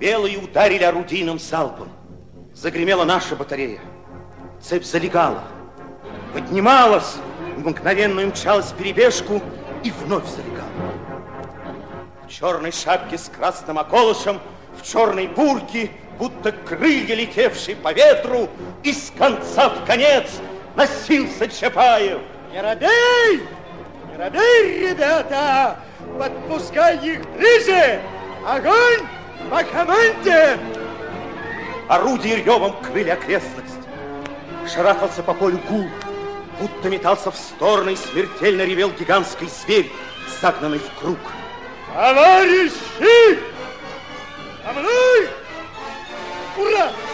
Белые ударили орудийным залпом. Загремела наша батарея. Цепь залегала, поднималась, мгновенно умчалась в перебежку и вновь залегала. В черной шапке с красным околышем, в черной бурке, будто крылья, летевшие по ветру, из конца в конец носился Чапаев. Не робей! Не робей, ребята! Подпускай их ближе! Огонь по команде! Орудия ревом крыли окрестность. Шарахался по полю гул, будто метался в стороны и смертельно ревел гигантский зверь, загнанный в круг. Товарищи! За мной! Ура!